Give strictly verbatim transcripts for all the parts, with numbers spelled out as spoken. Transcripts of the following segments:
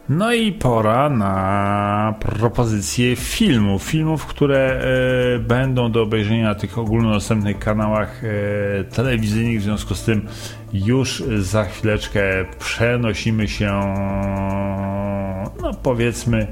No i pora na propozycje filmów. Filmów, które e, będą do obejrzenia na tych ogólnodostępnych kanałach e, telewizyjnych. W związku z tym już za chwileczkę przenosimy się, no powiedzmy,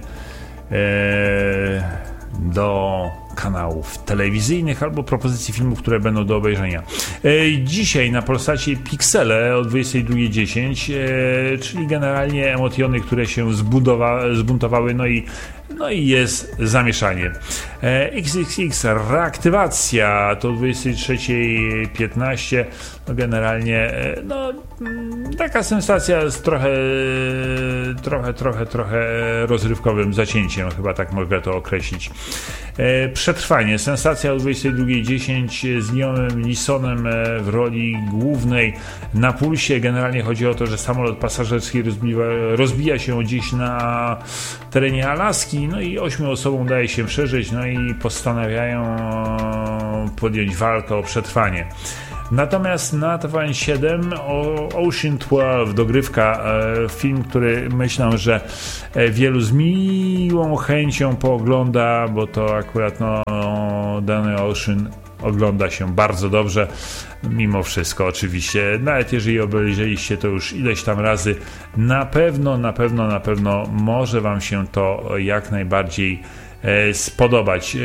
e, do kanałów telewizyjnych albo propozycji filmów, które będą do obejrzenia. Dzisiaj na Polsacie Piksele o dwudziestej drugiej dziesięć, czyli generalnie emocjony, które się zbudowa- zbuntowały, no i, no i jest zamieszanie. X X X reaktywacja to o dwudziestej trzeciej piętnaście, no generalnie no, taka sensacja z trochę trochę, trochę, trochę rozrywkowym zacięciem, chyba tak mogę to określić. Przetrwanie, sensacja o dwudziestej drugiej dziesięć z Liamem Neesonem w roli głównej na pulsie. Generalnie chodzi o to, że samolot pasażerski rozbija, rozbija się gdzieś na terenie Alaski, no i ośmiu osobom daje się przeżyć, no i postanawiają podjąć walkę o przetrwanie. Natomiast na T V N siedem Ocean dwanaście, dogrywka, film, który myślę, że wielu z miłą chęcią poogląda, bo to akurat no, dany Ocean ogląda się bardzo dobrze, mimo wszystko oczywiście, nawet jeżeli obejrzeliście to już ileś tam razy, na pewno, na pewno, na pewno może wam się to jak najbardziej spodobać.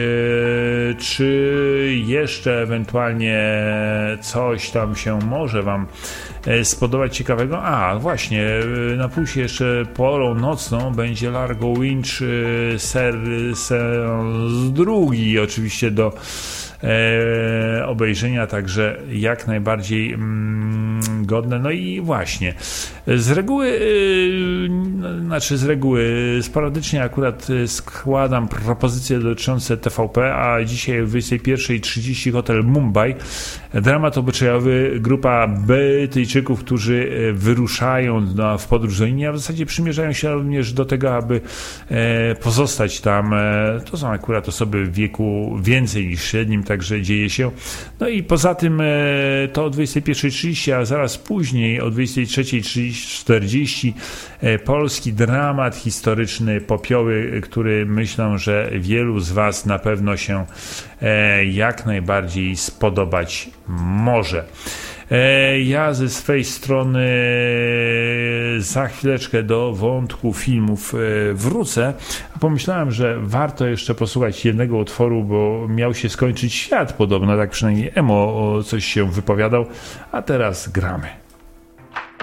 Czy jeszcze ewentualnie coś tam się może wam spodobać ciekawego? A, właśnie, na pulsie jeszcze porą nocną będzie Largo Winch Series drugi, oczywiście do e, obejrzenia, także jak najbardziej mm, godne. No i właśnie, z reguły yy, znaczy z reguły sporadycznie akurat składam propozycje dotyczące T V P, a dzisiaj o dwudziestej pierwszej trzydzieści Hotel Mumbai, dramat obyczajowy, grupa Brytyjczyków, którzy wyruszają na, w podróż do Indii, a w zasadzie przymierzają się również do tego, aby e, pozostać tam. E, to są akurat osoby w wieku więcej niż średnim, także dzieje się. No i poza tym e, to o dwudziestej pierwszej trzydzieści, a zaraz później o dwudziestej trzeciej czterdzieści e, polski dramat historyczny Popioły, który myślę, że wielu z was na pewno się e, jak najbardziej spodobać może. Ja ze swej strony za chwileczkę do wątku filmów wrócę. Pomyślałem, że warto jeszcze posłuchać jednego utworu, bo miał się skończyć świat podobno, tak przynajmniej Emo coś się wypowiadał, a teraz gramy.